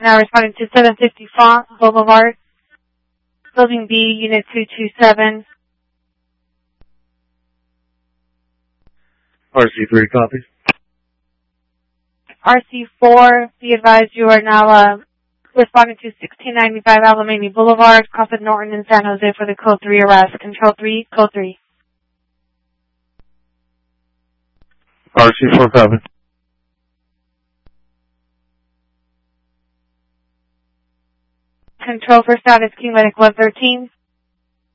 Now responding to 750 Font Boulevard, Building B, Unit 227. RC3 copies. RC4, be advised you are now responding to 1695 Alamany Boulevard, Crawford Norton in San Jose for the Code 3 arrest. Control 3, Code 3. RC4 copies. Control for status, King Medic 113.